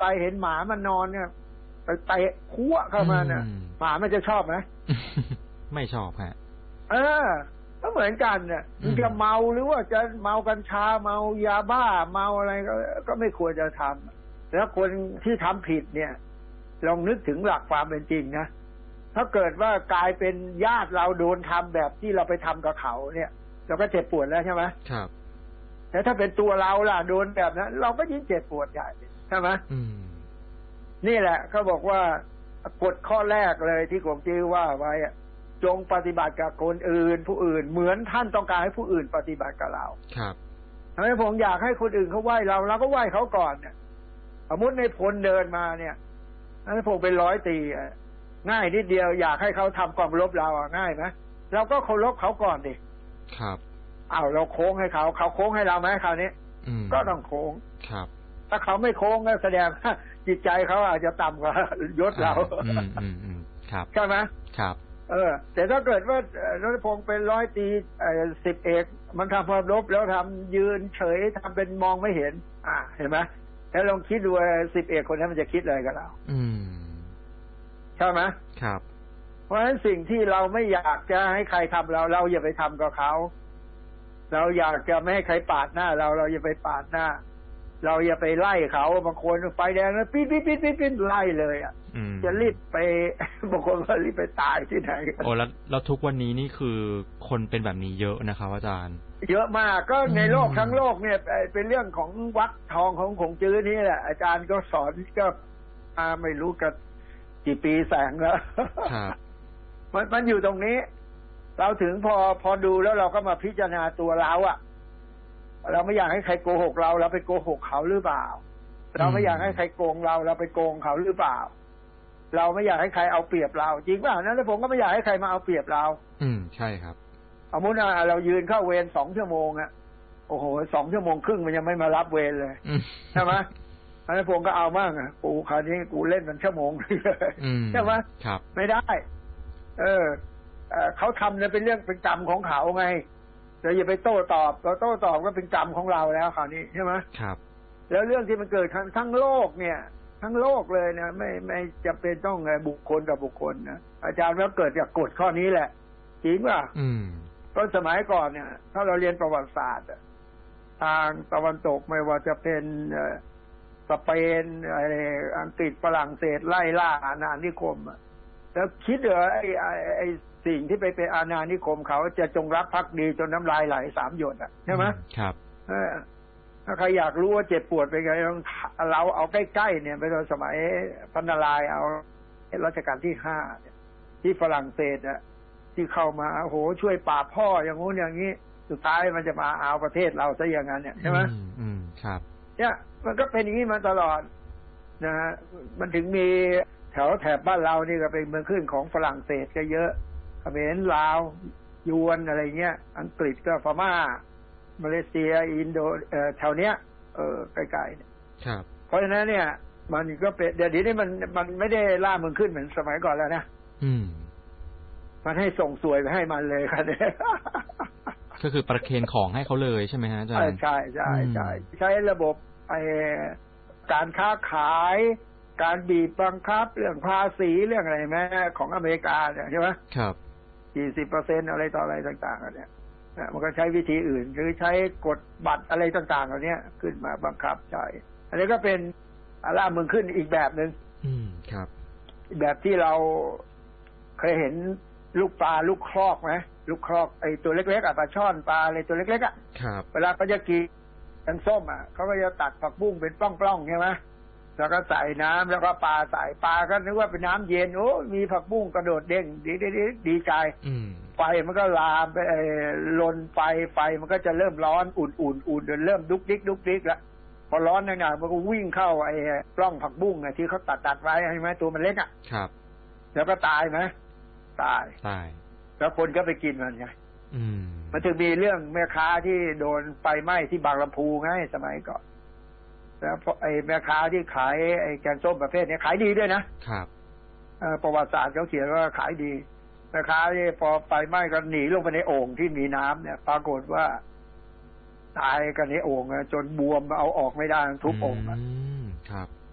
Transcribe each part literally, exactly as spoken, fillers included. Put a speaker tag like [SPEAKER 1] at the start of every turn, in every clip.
[SPEAKER 1] ไปเห็นหมามันนอนเนี่ยไปเตะคั่วเข้ามาเนี่ยหมามันจะชอบไหม
[SPEAKER 2] ไม่ชอบฮะ
[SPEAKER 1] เออก็เหมือนกันเนี่ยมันจะเมาหรือว่าจะเมากัญชาเมายาบ้าเมาอะไรก็ก็ไม่ควรจะทำแล้วคนที่ทำผิดเนี่ยลองนึกถึงหลักความเป็นจริงนะถ้าเกิดว่ากลายเป็นญาติเราโดนทำแบบที่เราไปทำกับเขาเนี่ยเราก็เจ็บปวดแล้วใช่ไหม
[SPEAKER 2] ครับ
[SPEAKER 1] แต่ถ้าเป็นตัวเราล่ะโดนแบบนั้นเราก็ยิ่งเจ็บปวดใหญ่ใช่ไหมนี่แหละเขาบอกว่ากฎข้อแรกเลยที่ผมจื้อว่าไว้จงปฏิบัติกับคนอื่นผู้อื่นเหมือนท่านต้องการให้ผู้อื่นปฏิบัติกับเรา
[SPEAKER 2] ครับ
[SPEAKER 1] ทำไมผมอยากให้คนอื่นเขาไหว้เราเราก็ไหว้เขาก่อนเนี่ยสมมติในพลเดินมาเนี่ยในพลเป็นร้อยตีง่ายนิดเดียวอยากให้เขาทำความเคารพเราอ่ะง่ายไหมเราก็เคารพเขาก่อนดิ
[SPEAKER 2] ครับ
[SPEAKER 1] อ้าวเราโค้งให้เขาเขาโค้งให้เราไหมคราวนี้ก็ต้องโค้ง
[SPEAKER 2] ครับ
[SPEAKER 1] ถ้าเขาไม่โค้งก็แสดงว่าจิตใจเขาอาจจะต่ำกว่ายศเรา
[SPEAKER 2] อืมอืมอืมครับ
[SPEAKER 1] ใช่ไหม
[SPEAKER 2] ครับ
[SPEAKER 1] เออแต่ถ้าเกิดว่ารัฐพงศ์เป็นร้อยตีสิบเอกมันทำความรบแล้วทำยืนเฉยทำเป็นมองไม่เห็นอ่าเห็นไหมแล้วลองคิดดูสิบเอกคนนั้นมันจะคิดอะไรกับเรา
[SPEAKER 2] อืม
[SPEAKER 1] ใช่ไหม
[SPEAKER 2] ครับ
[SPEAKER 1] เพราะฉะนั้นสิ่งที่เราไม่อยากจะให้ใครทำเราเราอย่าไปทำกับเขาเราอยากจะไม่ให้ใครปาดหน้าเราเราอย่าไปปาดหน้าเราอย่าไปไล่เขาบางคนไฟแดงแล้วปี๊ดปี๊ดปี๊ดปี๊ดไล่เลยอ่ะจะรีบไปบางคนก็รีบไปตายที่ไหน
[SPEAKER 2] โอ้แล้วแล้วทุกวันนี้นี่คือคนเป็นแบบนี้เยอะนะครับอาจารย์
[SPEAKER 1] เยอะมากก็ในโลกทั้งโลกเนี่ยเป็นเรื่องของวัดทองของขงจื้อนี่แหละอาจารย์ก็สอนก็อ่าไม่รู้กันกี่ปีแสงแล้วมันมันอยู่ตรงนี้เราถึงพอพอดูแล้วเราก็มาพิจารณาตัวเราอ่ะเราไม่อยากให้ใครโกหกเราเราไปโกหกเขาหรือเปล่าเราไม่อยากให้ใครโกงเราเราไปโกงเขาหรือเปล่าเราไม่อยากให้ใครเอาเปรียบเราจริงเปล่านั้นแล้วผมก็ไม่อยากให้ใครมาเอาเปรียบเรา
[SPEAKER 2] อืมใช่ครับ
[SPEAKER 1] สมมติว่าเรายืนเข้าเวรสองชั่วโมงอ่ะโอ้โหสองชั่วโมงครึ่งมันยังไม่มารับเวรเลยใช่ไหมอันนั้นผมก็เอามั่งอ่ะกูคราวนี้กูเล่นมันชั่วโมงเลยใช่ไหม
[SPEAKER 2] ครับ
[SPEAKER 1] ไม่ได้เออเขาทำเนี่ยเป็นเรื่องเป็นกรรมของเขาไงเราอย่าไปโต้ตอบเราโต้ตอบก็เป็นกรรมของเราแล้วคราวนี้ใช่ไหม
[SPEAKER 2] ครับ
[SPEAKER 1] แล้วเรื่องที่มันเกิดทั้งโลกเนี่ยทั้งโลกเลยนะไม่ไม่จำเป็นต้องบุคคลต่อบุคคลนะอาจารย์ว่าเกิดจากกฎข้อนี้แหละจริงป่ะ
[SPEAKER 2] อืม
[SPEAKER 1] เพราะสมัยก่อนเนี่ยถ้าเราเรียนประวัติศาสตร์ทางตะวันตกไม่ว่าจะเป็นสเปนอะไรอังกฤษฝรั่งเศสไล่ล่าอาณานิคมแล้วคิดเหรอไอ้ไอ้สิ่งที่ไปเป็นอาณานิคมเขาจะจงรักภักดีจนน้ำลายไหลสามหยดอ่ะใช่ไหม
[SPEAKER 2] ครับ
[SPEAKER 1] ถ้าใครอยากรู้ว่าเจ็บปวดเป็นไงเราเอาใกล้ๆเนี่ยไปตอนสมัยพระนารายณ์เอารัชกาลที่ห้าที่ฝรั่งเศสอ่ะที่เข้ามาโอ้โหช่วยปราบพ่ออย่างงู้นอย่างนี้สุดท้ายมันจะมาเอาประเทศเราซะอย่างนั้นเนี่ยใช่ไหม
[SPEAKER 2] อืมครับ
[SPEAKER 1] เนี่ยมันก็เป็นอย่างนี้มาตลอดนะฮะมันถึงมีแถวแถบบ้านเรานี่ก็เป็นเมืองขึ้นของฝรั่งเศสก็เยอะเขมรลาวยวนอะไรเงี้ยอังกฤษก็พม่ามาเลเซียอินโดเอ่อแถวเนี้ยเออใกล้ๆเนี่ย
[SPEAKER 2] ครับ
[SPEAKER 1] เพราะฉะนั้นเนี่ยมันก็เป็นเดี๋ยวนี้มันมันไม่ได้ล่าเมืองขึ้นเหมือนสมัยก่อนแล้วนะ
[SPEAKER 2] อืม
[SPEAKER 1] มันให้ส่งสวยไปให้มันเลยครับเนี่ย
[SPEAKER 2] ก็คือประเคนของให้เขาเลยใช่ไหมฮะอาจารย์
[SPEAKER 1] ใช่ใช่ใช่ใช้ระบบไอการค้าขายการบีบบังคับเรื่องภาษีเรื่องอะไรแม้ของอเมริกาเนี่ยใช่ไหม
[SPEAKER 2] ครับ
[SPEAKER 1] กี่สิบเปอร์เซ็นต์อะไรต่ออะไรต่างๆกันเนี่ยมันก็ใช้วิธีอื่นหรือใช้กฎบัตรอะไรต่างๆเหล่านี้ขึ้นมาบังคับใช้อันนี้ก็เป็นล่าเมืองขึ้นอีกแบบหนึ่ง
[SPEAKER 2] อืมครับ
[SPEAKER 1] แบบที่เราเคยเห็นลูกปลาลูกครอกไหมลูกครอกไอ้ตัวเล็กๆอ่ะปลาช่อนปลาอะไรตัวเล็กๆอ่ะ
[SPEAKER 2] ครับ
[SPEAKER 1] เวลาเขาจะกินกันส้มอ่ะเขาก็จะตัดผักบุ้งเป็นปล้องๆใช่ไหมแล้วก็ใส่น้ำแล้วก็ปลาใส่ปลาก็นึกว่าเป็นน้ำเย็นโอ้มีผักบุ้งกระโดดเด้งดีดีดีดีใจไฟมันก็ลามไปลนไฟไฟมันก็จะเริ่มร้อนอุ่นอุ่นอุ่นจนเริ่มดุกดิกดุกดิกแล้วพอร้อนหน่อยๆมันก็วิ่งเข้าไอ้ปล้องผักบุ้งอ่ะที่เขาตัดตัดไว้ใช่ไหมตัวมันเล็กอ่ะ
[SPEAKER 2] ครับ
[SPEAKER 1] แล้วก็ตายไหมตาย
[SPEAKER 2] ตาย
[SPEAKER 1] แล้วคนก็ไปกินมันไงมันถึงมีเรื่องแม่ค้าที่โดนไฟไหม้ที่บางลำพูไงสมัยก่อนแล้วไอ้แม่ค้าที่ขายไอ้แกงส้มประเภทนี้ขายดีด้วยนะครับประวัติศาสตร์เขาเขียนว่าขายดีแม่ค้าที่พอไฟไหม้ก็หนีลงไปในโอ่งที่มีน้ำเนี่ยปรากฏว่าตายกันในโอ่งจนบวมเอาออกไม่ได้ทุกโอ่งครับ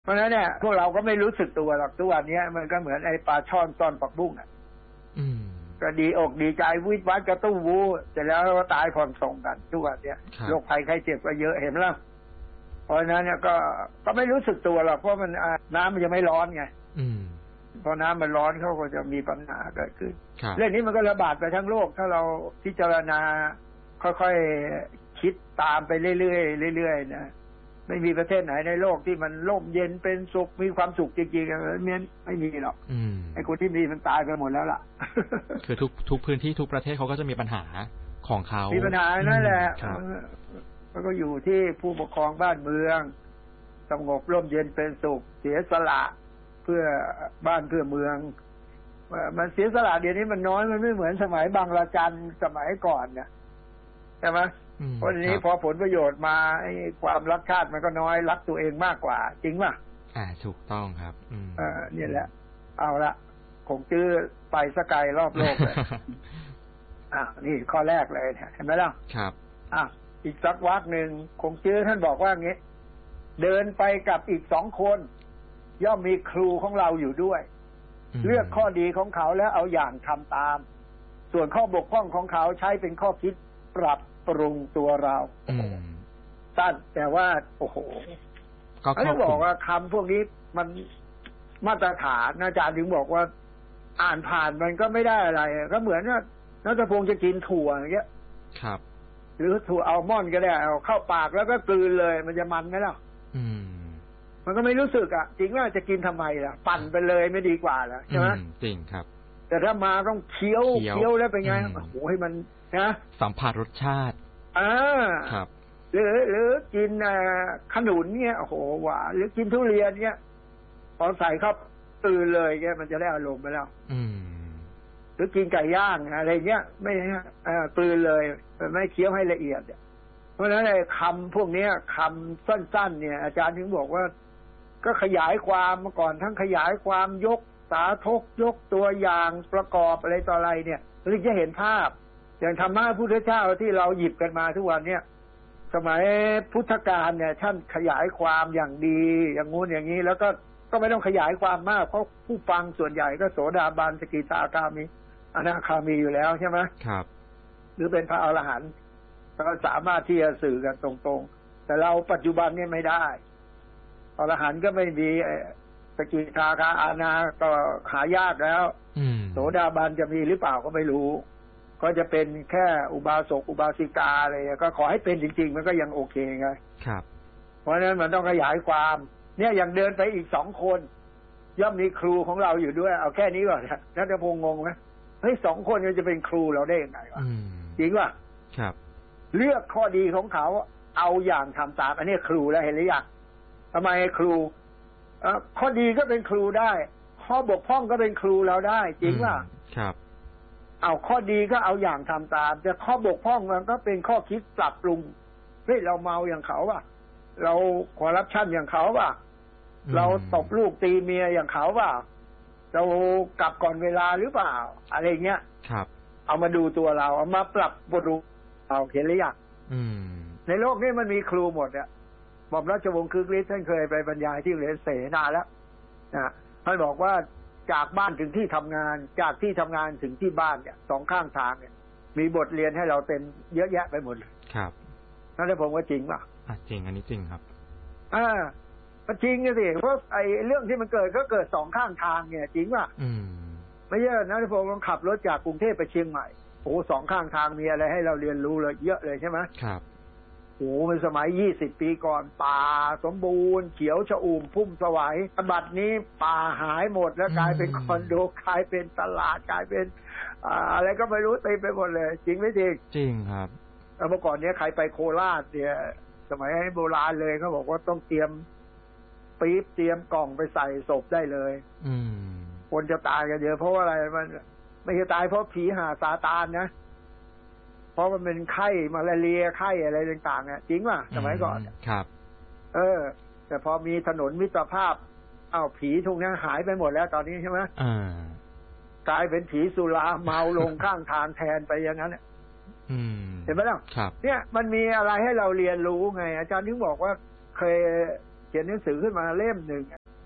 [SPEAKER 1] เพราะฉะนั้นเนี่ยพวกเราก็ไม่รู้สึกตัวหรอกทุกวันนี้มันก็เหมือนไอ้ปลาช่อนซ่อนปักบุ้งอ่ะก็ดีอกดีใจวิตวัดกระตุ้นวูเสร็จแล้วก็ตายผ่อนส่งกันทุกวันนี้โรคภัยไข้เจ็บก็เยอะเห็นแล้วเพราะฉะนั้นเนี่ยก็ก็ไม่รู้สึกตัวหรอกเพราะมันน้ำมันยังไม่ร้อนไงพอน้ำมันร้อนเขาก็จะมีปัญหาเกิดขึ้นเรื่องนี้มันก็ระบาดไปทั้งโลกถ้าเราพิจารณาค่อยๆคิดตามไปเรื่อยๆเรื่อยๆนะไม่มีประเทศไหนในโลกที่มันร่มเย็นเป็นสุขมีความสุขจริงๆไม่ไม่มีหรอกไอ้คนที่มีมันตายไปหมดแล้วล่ะ
[SPEAKER 2] คือทุกทุกพื้นที่ทุกประเทศเขาก็จะมีปัญหาของเขา
[SPEAKER 1] มีปัญหานั่นแหละมันก็อยู่ที่ผู้ปกครองบ้านเมืองสงบร่มเย็นเป็นสุขเสียสละเพื่อบ้านเพื่อเมืองมันเสียสละเดี๋ยวนี้มันน้อยมันไม่เหมือนสมัยบางระจันสมัยก่อนเนี่ยใช่ไหมเพราะนี้พอผลประโยชน์มาไอ้ความรักชาติมันก็น้อยรักตัวเองมากกว่าจริงป่ะ
[SPEAKER 2] อ่าถูกต้องครับ
[SPEAKER 1] อืมอ่านี่แหละเอาละคงจื้อไปสกายรอบโลกเลยอ่านี่ข้อแรกเลยเห็นไหมล่ะ
[SPEAKER 2] ครับ
[SPEAKER 1] อ่ะอีกสักวรรคหนึ่งคงจื้อท่านบอกว่างี้เดินไปกับอีกสองคนย่อมมีครูของเราอยู่ด้วยเลือกข้อดีของเขาแล้วเอาอย่างทำตามส่วนข้อบกพร่องของเขาใช้เป็นข้อคิดปรับปรุงตัวเราสั้นแต่ว่าโอ้โหก็เขาบอกว่าคำพวกนี้มันมาตรฐานอาจารย์ถึงบอกว่าอ่านผ่านมันก็ไม่ได้อะไรก็เหมือนว่านัทพงศ์จะกินถั่วอย่างเงี้ย
[SPEAKER 2] ครับ
[SPEAKER 1] หรือถั่วอัลมอนด์ก็ได้เอาเข้าปากแล้วก็กลืนเลยมันจะมันไหมล่ะมันก็ไม่รู้สึกอ่ะจริงว่าจะกินทำไมล่ะปั่นไปเลยไม่ดีกว่าล่ะใช่ไหม
[SPEAKER 2] จริงครับ
[SPEAKER 1] แต่ถ้ามาต้องเคี้ยวเคี้ยวแล้วเป็นไงโอ้โหให้มันนะ
[SPEAKER 2] สัมผัสรสชาติ
[SPEAKER 1] อ่า
[SPEAKER 2] ครับ
[SPEAKER 1] หรือหรือกินขนุนเนี่ยโอ้โหหวานหรือกินทุเรียนเนี่ยพอใส่เข้าตื่นเลยแกมันจะได้อารมณ์ไปแล้วหรือกินไก่ย่างอะไรเงี้ยไม่ตื่นเลยไม่เคี้ยวให้ละเอียดเพราะฉะนั้นไอ้คำพวกนี้คำสั้นๆเนี่ยอาจารย์ถึงบอกว่าก็ขยายความมาก่อนทั้งขยายความยกสาธกยกตัวอย่างประกอบอะไรต่ออะไรเนี่ยถึงจะเห็นภาพอย่างธรรมะพุทธเจ้าที่เราหยิบกันมาทุกวันเนี่ยสมัยพุทธกาลเนี่ยท่านขยายความอย่างดีอย่างงู้นอย่างนี้แล้วก็ก็ไม่ต้องขยายความมากเพราะผู้ฟังส่วนใหญ่ก็โสดาบันสกิทาคามีอนาคามีอยู่แล้วใช่ไหม
[SPEAKER 2] ครับ
[SPEAKER 1] หรือเป็นพระอรหันต์ก็สามารถที่จะสื่อกันตรงๆแต่เราปัจจุบันเนี่ยไม่ได้อรหันต์ก็ไม่มีสกิทาคาอานาก็หายากแล้วโสดาบันจะมีหรือเปล่าก็ไม่รู้ก็จะเป็นแค่อุบาสกอุบาสิกาอะไรก็ขอให้เป็นจริงๆมันก็ยังโอเคไง
[SPEAKER 2] ครับ
[SPEAKER 1] เพราะฉะนั้นมันต้องขยายความเนี่ยอย่างเดินไปอีกสองคนย่อมมีครูของเราอยู่ด้วยเอาแค่นี้ก่อนนะนัทพงษ์งงไหมเฮ้ยสองคนมันจะเป็นครูเราได้ยังไงวะจริงป่ะ
[SPEAKER 2] ครับ
[SPEAKER 1] เลือกข้อดีของเขาเอาอย่างทำตามอันนี้ครูแล้วเห็นหรือยังทำไมครูข้อดีก็เป็นครูได้ข้อบกพร่องก็เป็นครูเราได้จริงป่ะ
[SPEAKER 2] ครับ
[SPEAKER 1] เอาข้อดีก็เอาอย่างทำตามแต่ข้อบกพร่องมันก็เป็นข้อคิดปรับปรุงเฮ้ยเราเมาอย่างเขาป่ะเราคอร์รัปชันอย่างเขาป่ะเราตบลูกตีเมียอย่างเขาป่ะเรากลับก่อนเวลาหรือเปล่าอะไรเงี้ย
[SPEAKER 2] ครับ
[SPEAKER 1] เอามาดูตัวเราเอามาปรับปรุงเอาเห็นหรือยังในโลกนี้มันมีครูหมดอ่ะหม่อมราชวงศ์คึกฤทธิ์ท่านเคยไปบรรยายที่โรงเรียนเสนาแล้วนะท่านบอกว่าจากบ้านถึงที่ทำงานจากที่ทำงานถึงที่บ้านเนี่ยสองข้างทางเนี่ยมีบทเรียนให้เราเต็มเยอะแยะไปหมดเลย
[SPEAKER 2] ครับ
[SPEAKER 1] นั่นแหละผมว่าจริงป่ะ
[SPEAKER 2] อ่ะจริงอันนี้จริงครับ
[SPEAKER 1] อ่าจริงสิเพราะไอ้เรื่องที่มันเกิดก็เกิดสองข้างทางเนี่ยจริงป่ะ
[SPEAKER 2] อืม
[SPEAKER 1] ไม่ใช่นะที่ผมลองขับรถจากกรุงเทพไปเชียงใหม่โอ้สองข้างทางมีอะไรให้เราเรียนรู้เลยเยอะเลยใช่ไหม
[SPEAKER 2] ครับ
[SPEAKER 1] โอ้เป็นสมัยยี่สิบปีก่อนป่าสมบูรณ์เขียวชอุ่มพุ่มสวัยบัดนี้ป่าหายหมดแล้วกลายเป็นคอนโดกลายเป็นตลาดกลายเป็นอะไรก็ไม่รู้เต็มไปหมดเลยจริงไหมจริง
[SPEAKER 2] จริงครับ
[SPEAKER 1] เมื่อก่อนเนี้ยใครไปโคราชเนี่ยสมัยโบราณเลยเขาบอกว่าต้องเตรียมปี๊บเตรียมกล่องไปใส่ศพได้เลย
[SPEAKER 2] อืม
[SPEAKER 1] คนจะตายกันเยอะเพราะว่าอะไรมันไม่ใช่ตายเพราะผีหาซาตานนะเพราะมันเป็นไข้มาลาเรียไข้อะไรต่างๆเนี่ยจริงป่ะสมัยก่อน
[SPEAKER 2] ครับ
[SPEAKER 1] เออแต่พอมีถนนมิตรภาพอ้าวผีทุกนี้หายไปหมดแล้วตอนนี้ใช่ไหม
[SPEAKER 2] อ่าก
[SPEAKER 1] ลายเป็นผีสุราเมาลงข้างทางแทนไปอย่างนั้นเห็นไหมล่ะเนี่ยมันมีอะไรให้เราเรียนรู้ไงอาจารย์ถึงบอกว่าเคยเขียนหนังสือขึ้นมาเล่มหนึ่ง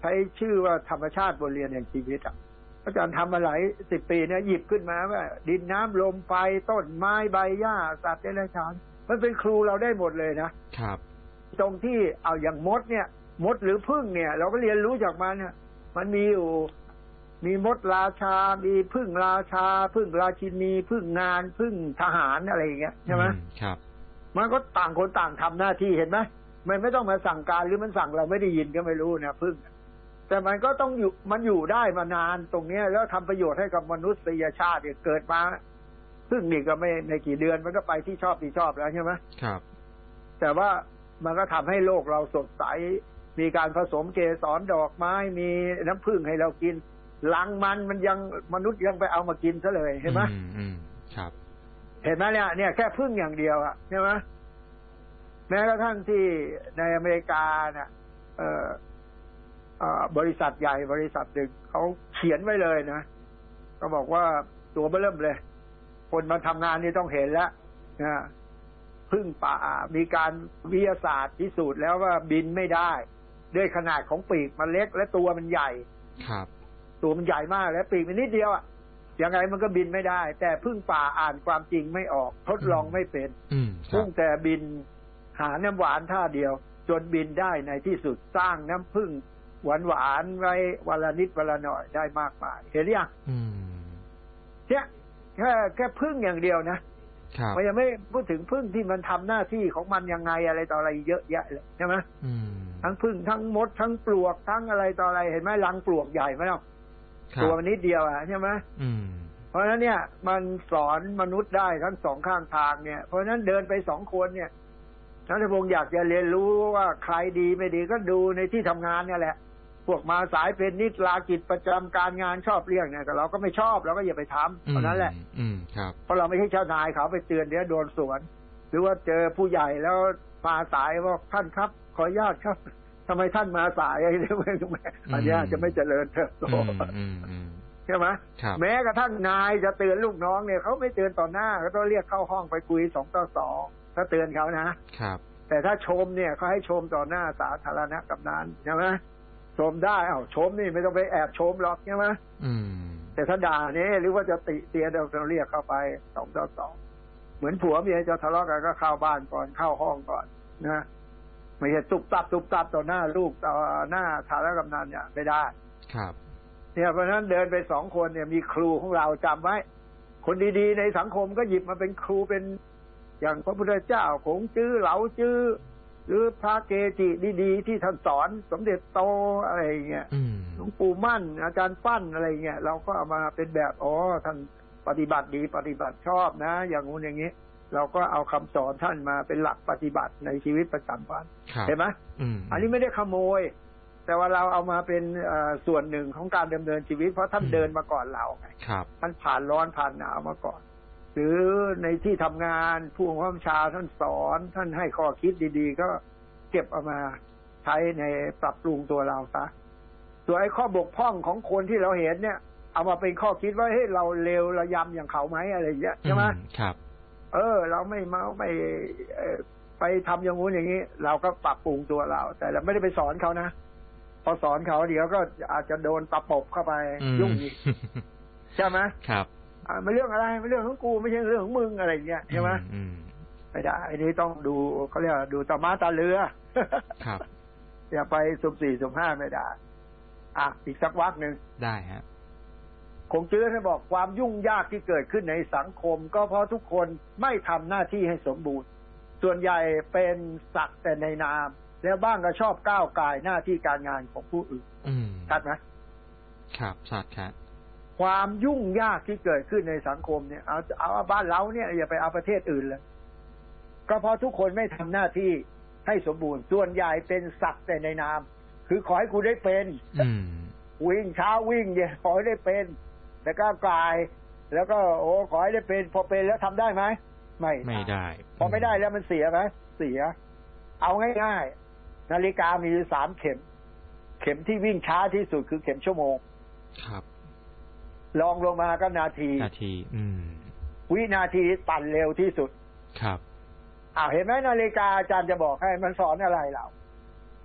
[SPEAKER 1] ใช้ชื่อว่าธรรมชาติบทเรียนแห่งชีวิตอ่ะอาจารย์ทำมาหลายสิบปีเนี่ยหยิบขึ้นมาว่าดินน้ำลมไฟต้นไม้ใบหญ้าสัตว์เดรัจฉานมันเป็นครูเราได้หมดเลยนะครับตรงที่เอาอย่างมดเนี่ยมดหรือผึ้งเนี่ยเราก็เรียนรู้จากมันเนี่ยมันมีอยู่มีมดราชามีผึ้งราชาผึ้งราชินีผึ้งงานผึ้งทหารอะไรอย่างเงี้ยใช่ไหม
[SPEAKER 2] ครับ
[SPEAKER 1] มันก็ต่างคนต่างทำหน้าที่เห็นไหมมันไม่ต้องมาสั่งการหรือมันสั่งเราไม่ได้ยินก็ไม่รู้เนี่ยผึ้งแต่มันก็ต้องอยู่มันอยู่ได้มานานตรงนี้แล้วทำประโยชน์ให้กับมนุษยชาติเกิดมาผึ้งนี่ก็ไม่ในกี่เดือนมันก็ไปที่ชอบที่ชอบแล้วใช่ไหม
[SPEAKER 2] ครับ
[SPEAKER 1] แต่ว่ามันก็ทำให้โลกเราสดใสมีการผสมเกสรดอกไม้มีน้ำผึ้งให้เรากินลังมันมันยังมนุษย์ยังไปเอามากินซะเลยเห็นไหม
[SPEAKER 2] อืมครับ
[SPEAKER 1] เห็นไหมเนี่ยเนี่ยแค่ผึ้งอย่างเดียวอะใช่ไหมแม้กระทั่งที่ในอเมริกาเนี่ยเอ่อบริษัทใหญ่บริษัทหนึ่งเขาเขียนไว้เลยนะก็บอกว่าตัวเบิ่มเลยคนมาทำงานนี่ต้องเห็นแล้วนะผึ้งป่ามีการวิทยาศาสตร์พิสูจน์แล้วว่าบินไม่ได้ด้วยขนาดของปีกมันเล็กและตัวมันใหญ่
[SPEAKER 2] ครับ
[SPEAKER 1] ตัวมันใหญ่มากแล้วปีกมันนิดเดียวอ่ะยังไงมันก็บินไม่ได้แต่ผึ้งป่าอ่านความจริงไม่ออกทดลองไม่เป็นพุ่งแต่บินหาน้ำหวานท่าเดียวจนบินได้ในที่สุดสร้างน้ำผึ้งหวานหวานไว้วันละนิดวันละหน่อยได้มากมายเห็นยังเนี่ยแค่แค่ผึ้งอย่างเดียวนะมันยังไม่พูดถึงผึ้งที่มันทำหน้าที่ของมันยังไงอะไรต่ออะไรเยอะแยะเลยใช่ไหมทั้งผึ้งทั้งมดทั้งปลวกทั้งอะไรต่ออะไรเห็นไหมรังปลวกใหญ่ไหมล่ะตัวมันนิดเดียวอ่ะใช่ไหมเพราะฉะนั้นเนี่ยมันสอนมนุษย์ได้ทั้งสองข้างทางเนี่ยเพราะฉะนั้นเดินไปสองคนเนี่ยท่านพงศ์อยากจะเรียนรู้ว่าใครดีไม่ดีก็ดูในที่ทำงานเนี่ยแหละพวกมาสายเป็นนิดลากิจประจำการงานชอบเรื่องเนี่ยแต่เราก็ไม่ชอบเราก็อย่าไปทำเพราะนั้นแหละเพราะเราไม่ใช่เจ้านายเขาไปเตือนเดี๋ยวโดนสวนหรือว่าเจอผู้ใหญ่แล้วมาสายว่าท่านครับขออนุญาตครับทำไมท่านมาสายอะไรเนี่ยอันนี้จะไม่เจริญเติบโตใช่ไหมแม้กระทั่งนายจะเตือนลูกน้องเนี่ยเขาไม่เตือนต่อหน้าเขาต้องเรียกเข้าห้องไปคุยสองต่อสองถ้าเตือนเขานะครับแต่ถ้าชมเนี่ยเขาให้ชมต่อหน้าสาธารณะกับนั้นใช่ไหมชมได้เอ้าชมนี่ไม่ต้องไปแอบชมหรอกใช่ไหมแต่ถ้าด่าเนี่ยหรือว่าจะติเตียนเราต้องเรียกเข้าไปสองต่อสองเหมือนผัวเมียจะทะเลาะกันก็เข้าบ้านก่อนเข้าห้องก่อนนะไม่ใช่ตุบตับตุบตับต่อหน้าลูกต่อหน้าฐานะกำนันเนี่ยไม่ได้
[SPEAKER 2] ครับ
[SPEAKER 1] เนี่ยเพราะฉะนั้นเดินไปสองคนเนี่ยมีครูของเราจำไว้คนดีๆในสังคมก็หยิบมาเป็นครูเป็นอย่างพระพุทธเจ้าคงจื้อเหลาจื้อหรือพระเกจิดีๆที่ท่านสอนสมเด็จโตอะไรเงี้ยหลวงปู่มั่นอาจารย์ปั้นอะไรเงี้ยเราก็เอามาเป็นแบบอ๋อท่านปฏิบัติดีปฏิบัติชอบนะอย่างงู้นอย่างนี้เราก็เอาคำสอนท่านมาเป็นหลักปฏิบัติในชีวิตประจำวันเห็นไหมอันนี้ไม่ได้ขโมยแต่ว่าเราเอามาเป็นส่วนหนึ่งของการดำเนินชีวิตเพราะท่านเดินมาก่อนเราท่านผ่านร้อนผ่านหนาวมาก่อนหรือในที่ทำงานผู้บังคับบัญชาท่านสอนท่านให้ข้อคิดดีๆก็เก็บเอามาใช้ในปรับปรุงตัวเราซะส่วนไอ้ข้อบกพร่องของคนที่เราเห็นเนี่ยเอามาเป็นข้อคิดว่าเฮ้ยเราเลวระยำอย่างเขาไหมอะไรอย่างเงี้ยใช่ไหม
[SPEAKER 2] ครับ
[SPEAKER 1] เออเราไม่เมาไม่ไปทำอย่างงู้นอย่างนี้เราก็ปรับปรุงตัวเราแต่เราไม่ได้ไปสอนเขานะพอสอนเขาเดี๋ยวก็อาจจะโดนตะปบเข้าไปยุ่งอีกใช่ไหม
[SPEAKER 2] ครับ
[SPEAKER 1] ไม่เรื่องอะไรไม่เรื่องของกูไม่ใช่เรื่องของมึงอะไรอย่างเงี้ยใช่ไหมไม่ได้อันนี้ต้องดูเขาเรียกดูตาม้าตาเรือ
[SPEAKER 2] ครับ
[SPEAKER 1] อย่าไปสุ่มสี่สุ่มห้าไม่ได้อ่ะอีกสักวรรคหนึ่ง
[SPEAKER 2] ได้ฮะ
[SPEAKER 1] คงจื้อให้บอกความยุ่งยากที่เกิดขึ้นในสังคมก็เพราะทุกคนไม่ทำหน้าที่ให้สมบูรณ์ส่วนใหญ่เป็นสักแต่ในนามแล้วบ้างก็ชอบก้าวก่ายหน้าที่การงานของผู้อื่นชัดไหม
[SPEAKER 2] ครับชัดครับ
[SPEAKER 1] ความยุ่งยากที่เกิดขึ้นในสังคมเนี่ยเอาเอาบ้านเราเนี่ยอย่าไปเอาประเทศอื่นเลยก็เพราะทุกคนไม่ทำหน้าที่ให้สมบูรณ์ส่วนใหญ่เป็นสักแต่ในนามคือขอให้กูได้เป็นวิ่งเช้าวิ่งเย็นขอให้ได้เป็นแต่ก้าวก่ายแล้วก็โอ้ขอให้ได้เป็นพอเป็นแล้วทำได้ไหมไม่
[SPEAKER 2] ไม่ได้
[SPEAKER 1] พอไม่ได้แล้วมันเสียไหมเสียเอาง่ายๆนาฬิกามีสามเข็มเข็มที่วิ่งช้าที่สุดคือเข็มชั่วโมง
[SPEAKER 2] ครับ
[SPEAKER 1] ลองลงมาก็นาที
[SPEAKER 2] นาทีอืม
[SPEAKER 1] วินาทีปั่นเร็วที่สุด
[SPEAKER 2] ครับ
[SPEAKER 1] อ้าวเห็นไหมนาฬิกาอาจารย์จะบอกให้มันสอนอะไรเราไอ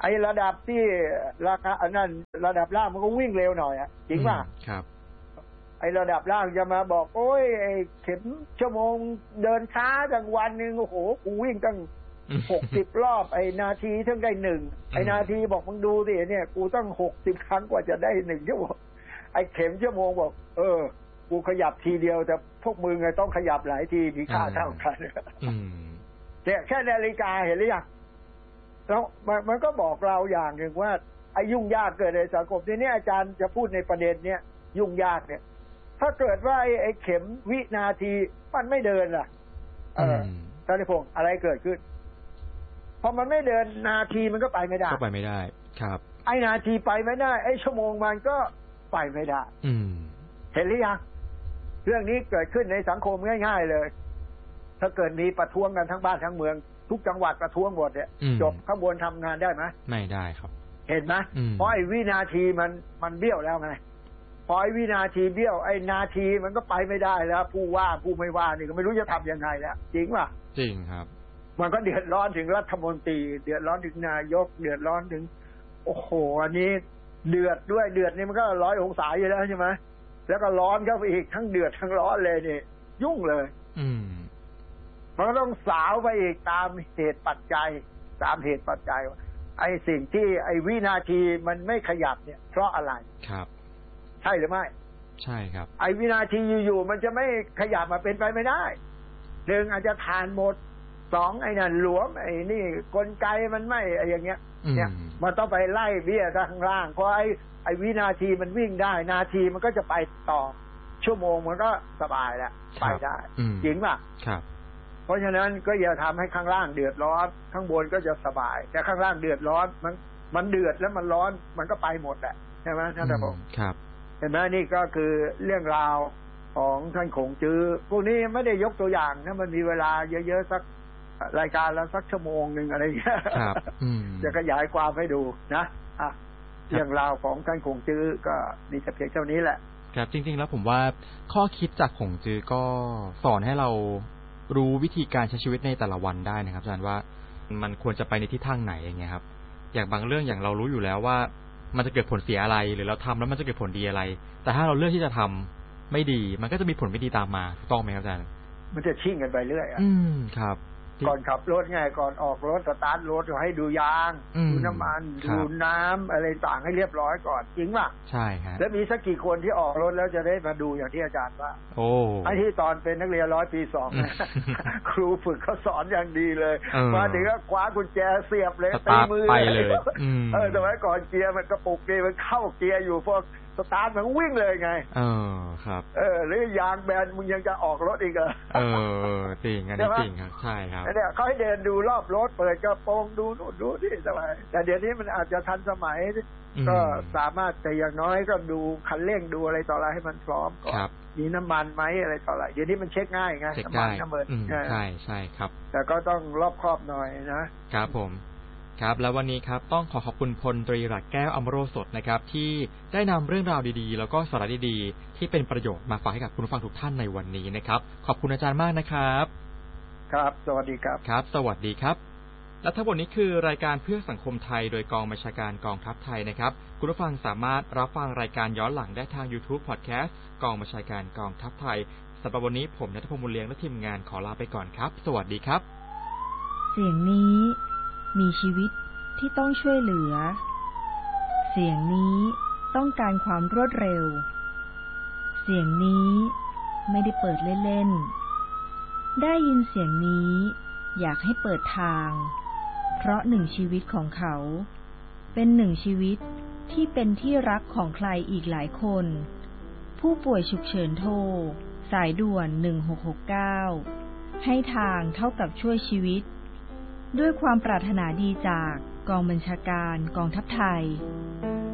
[SPEAKER 1] อ้ระดับที่ราคาอันนั้นระดับล่างมันก็วิ่งเร็วหน่อยอ่ะจริงป่ะ
[SPEAKER 2] ครับ
[SPEAKER 1] ไอ้ระดับล่างจะมาบอกโอ้ยไอ้เข็มชั่วโมงเดินช้าจังวันนึงโอ้โหกูวิ่งตั้งหกสิบรอบไอ้นาทีถึงได้หนึ่งไอ้นาทีบอกมึงดูสิเนี่ยกูต้องหกสิบครั้งกว่าจะได้หนึ่งชั่วโมงไอ้เข็มชั่วโมงบอกเออกูขยับทีเดียวแต่พวกมึงไงต้องขยับหลายทีมีค่าเท่ากันเนี่ยแค่นาฬิกาเห็นหรือยังแล้วมันก็บอกเราอย่างหนึ่งว่าไอ้ยุ่งยากเกิดในสังคมทีนี้อาจารย์จะพูดในประเด็นเนี้ยยุ่งยากเนี่ยถ้าเกิดว่าไอ้ไอ้เข็มวินาทีมันไม่เดินล่ะเออท่านนิพงศ์อะไรเกิดขึ้นพอมันไม่เดินนาทีมันก็ไปไม่ได้
[SPEAKER 2] ก็ไปไม่ได้ครับ
[SPEAKER 1] ไอ้นาทีไปไม่ได้ไอ้ชั่วโมงมันก็ไปไม่ได้
[SPEAKER 2] อืม
[SPEAKER 1] เห็นหรือยังเรื่องนี้เกิดขึ้นในสังคมง่ายๆเลยถ้าเกิดมีประท้วงกันทั้งบ้านทั้งเมืองทุกจังหวัดประท้วงหมดเนี่ยจบข้างบนทำงานได้ไหม
[SPEAKER 2] ไม่ได้ครับ
[SPEAKER 1] เห็นไหมเพราะไอ้วินาทีมันมันเบี้ยวแล้วไงพอไอ้วินาทีเบี้ยวไอ้นาทีมันก็ไปไม่ได้แล้วผู้ว่าผู้ไม่ว่านี่ก็ไม่รู้จะทำยังไงแล้วจริงป่ะ
[SPEAKER 2] จริงครับ
[SPEAKER 1] มันก็เดือดร้อนถึงรัฐมนตรีเดือดร้อนถึงนายกเดือดร้อนถึงโอ้โหอันนี้เดือดด้วยเดือดนี่มันก็ร้อยองศาอยู่แล้วใช่ไหมแล้วก็ร้อนเข้าไปอีกทั้งเดือดทั้งร้อนเลยนี่ยุ่งเลย
[SPEAKER 2] อืม
[SPEAKER 1] มันก็ต้องสาวไปอีกตามเหตุปัจจัยตามเหตุปัจจัยไอ้สิ่งที่ไอ้วินาทีมันไม่ขยับเนี่ยเพราะอะไร
[SPEAKER 2] ครับ
[SPEAKER 1] ใช่หรือไม่
[SPEAKER 2] ใช่ครับ
[SPEAKER 1] ไอ้วินาทีอยู่ๆมันจะไม่ขยับมาเป็นไปไม่ได้หนึ่งอาจจะทานหมดสองไอ้นั่นหลวมไอ้นี่กลไกมันไม่ไอ้อย่างเงี้ยเนี่ยมันต้องไปไล่เบี้ยข้างล่างเพราะไอ้ไอ้วินาทีมันวิ่งได้นาทีมันก็จะไปต่อชั่วโมงมันก็สบายแล้วไปได้จริงป่ะ
[SPEAKER 2] ครับ
[SPEAKER 1] เพราะฉะนั้นก็อย่าทำให้ข้างล่างเดือดร้อนข้างบนก็จะสบายแต่ข้างล่างเดือดร้อนมันมันเดือดแล้วมันร้อนมันก็ไปหมดแหละใช่ไหมท่านผม
[SPEAKER 2] ครับ
[SPEAKER 1] เห็นไหมนี่ก็คือเรื่องราวของท่านคงจื้อพวกนี้ไม่ได้ยกตัวอย่างถ้ามันมีเวลาเยอะๆสักรายการละสักชั่วโมงหนึ่งอะไรอย่างเงี้ยจะขยายความให้ดูนะอ่ะเรื่องราวของท่านคงจื้อก็มีแต่เพียงเท่านี้แหละ
[SPEAKER 2] ครับจริงๆแล้วผมว่าข้อคิดจากคงจื้อก็สอนให้เรารู้วิธีการใช้ชีวิตในแต่ละวันได้นะครับอาจารย์ว่ามันควรจะไปในทิศทางไหนอย่างเงี้ยครับอย่างบางเรื่องอย่างเรารู้อยู่แล้วว่ามันจะเกิดผลเสียอะไรหรือเราทำแล้วมันจะเกิดผลดีอะไรแต่ถ้าเราเลือกที่จะทำไม่ดีมันก็จะมีผลไม่ดีตามมาถูกต้องไหมครับอาจารย์
[SPEAKER 1] มันจะชิ่งกันไปเรื่อยอ่ะ
[SPEAKER 2] อืมครับ
[SPEAKER 1] ก่อนขับรถไงก่อนออกรถสตาร์ทรถให้ดูยางดูน้ำมันดูน้ำอะไรต่างให้เรียบร้อยก่อนจริงป่ะ
[SPEAKER 2] ใช่ครับ
[SPEAKER 1] แล้วมีสักกี่คนที่ออกรถแล้วจะได้มาดูอย่างที่อาจารย์ว่า
[SPEAKER 2] โอ้
[SPEAKER 1] ไอ้ที่ตอนเป็นนักเรียนร้อยปีสองครูฝึกเขาสอนอย่างดีเลยมาถึงก็คว้ากุญแจเสียบเลย
[SPEAKER 2] ตีมือไปเลย
[SPEAKER 1] เออแต่ว่าก่อนเกียร์มันกระปุกเกียร์มันเข้าเกียร์อยู่พวกสตาร์ทมันวิ่งเลยไง
[SPEAKER 2] เออครับ
[SPEAKER 1] เออหรือยางแบนมึงยังจะออกรถอีกเหรอ
[SPEAKER 2] เออจริงอันนี้จริงครับใช่ครับ
[SPEAKER 1] เนี่ยเขาให้เดินดูรอบรถเปิดกระโปรงดูนู่นดูนี่สบายแต่เดี๋ยวนี้มันอาจจะทันสมัยก็สามารถแต่อย่างน้อยก็ดูคันเร่งดูอะไรต่ออะไรให้มันพร้อมก่อนมีน้ำมันไหมอะไรต่ออะไรเดี๋ยวนี้มันเช็คง่ายไง
[SPEAKER 2] น้ำมันน้ำมันใช่ใช่ครับ
[SPEAKER 1] แต่ก็ต้องรอบคอบหน่อยนะครับ
[SPEAKER 2] ผมครับแล้ววันนี้ครับต้องขอขอบคุณพลตรีหลักแก้วอมโรสดนะครับที่ได้นำเรื่องราวดีๆแล้วก็สาระดีๆที่เป็นประโยชน์มาฝากให้กับคุณผู้ฟังทุกท่านในวันนี้นะครับขอบคุณอาจารย์มากนะครับ
[SPEAKER 1] ครับสวัสดีครับ
[SPEAKER 2] ครับสวัสดีครับและทั้งหมดนี้คือรายการเพื่อสังคมไทยโดยกองบัญชาการกองทัพไทยนะครับคุณผู้ฟังสามารถรับฟังรายการย้อนหลังได้ทาง YouTube Podcast กองบัญชาการกองทัพไทยสำหรับวันนี้ผมณัฐพงษ์บุญเลี้ยงและทีมงานขอลาไปก่อนครับสวัสดีครับ
[SPEAKER 3] เสียงนี้มีชีวิตที่ต้องช่วยเหลือเสียงนี้ต้องการความรวดเร็วเสียงนี้ไม่ได้เปิดเล่นๆได้ยินเสียงนี้อยากให้เปิดทางเพราะหนึ่งชีวิตของเขาเป็นหนึ่งชีวิตที่เป็นที่รักของใครอีกหลายคนผู้ป่วยฉุกเฉินโทรสายด่วนหนึ่งหกหกเก้าให้ทางเท่ากับช่วยชีวิตด้วยความปรารถนาดีจากกองบัญชาการกองทัพไทย